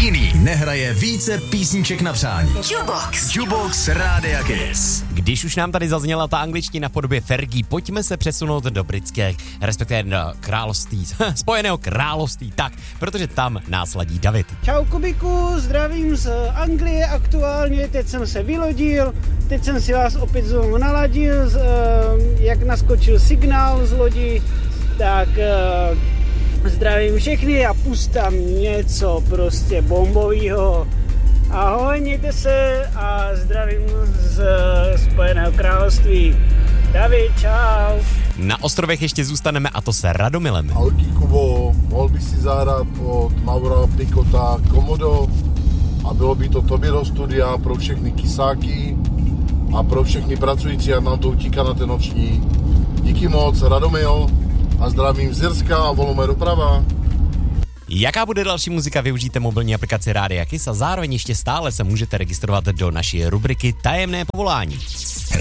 jiný nehraje více písniček na přání. Jukebox Rádia Kiss. Když už nám tady zazněla ta angličtina v podobě Fergie, pojďme se přesunout do britské, respektive do království, Spojeného království, tak, protože tam nás ladí David. Čau Kubiku, zdravím z Anglie aktuálně, teď jsem se vylodil, teď jsem si vás opět znovu naladil, jak naskočil signál z lodi, tak zdravím všechny a pustám něco prostě bombového. Ahoj, mějte se a zdravím z Spojeného království. David, čau. Na ostrovech ještě zůstaneme a to se Radomilem. Ahojky Kubo, mohl bych si zahrát od Maura Pikota Komodo a bylo by to tobě do studia pro všechny kysáky a pro všechny pracující, jak nám to utíká na ten noční. Díky moc, Radomil a zdravím z Jirska a volome doprava. Jaká bude další muzika, využijte mobilní aplikaci Rádia Kiss a zároveň ještě stále se můžete registrovat do naší rubriky Tajemné povolání.